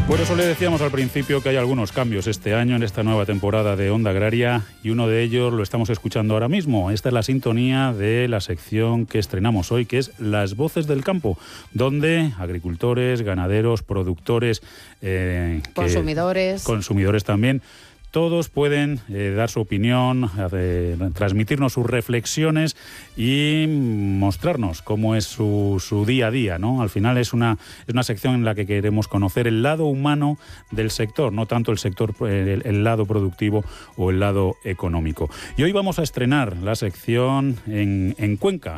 Por eso le decíamos al principio que hay algunos cambios este año en esta nueva temporada de Onda Agraria y uno de ellos lo estamos escuchando ahora mismo. Esta es la sintonía de la sección que estrenamos hoy, que es Las Voces del Campo, donde agricultores, ganaderos, productores, consumidores también, todos pueden dar su opinión, transmitirnos sus reflexiones y mostrarnos cómo es su día a día, ¿no? Al final es una sección en la que queremos conocer el lado humano del sector, no tanto el lado productivo o el lado económico. Y hoy vamos a estrenar la sección en Cuenca.